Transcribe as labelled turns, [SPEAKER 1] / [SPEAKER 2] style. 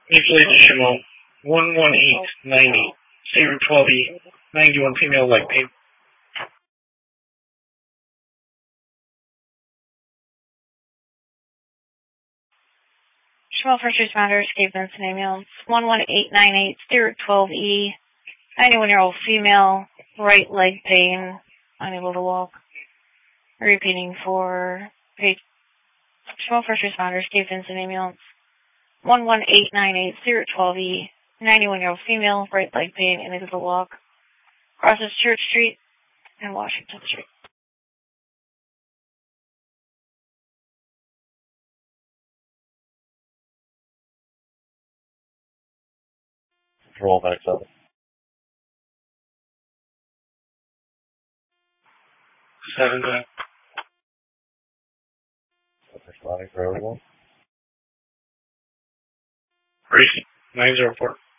[SPEAKER 1] Mutual aid to Shimo, 11890, State Route 12E, 91 female leg pain.
[SPEAKER 2] Shimo first responder, escape Vincent ambulance, 11898, State Route 12E, 91-year-old female, right leg pain, unable to walk. Repeating for Shimo first responder, escape Vincent ambulance, 11898, State Route 12E, 91-year-old female, right leg pain, unable to walk. Crosses Church Street and Washington Street.
[SPEAKER 3] Roll back up.
[SPEAKER 1] 7 back.
[SPEAKER 3] Responding for everyone.
[SPEAKER 1] Racing, 904.